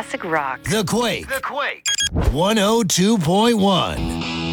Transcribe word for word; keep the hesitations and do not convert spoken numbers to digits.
classic rock. The Quake. The Quake. one oh two point one.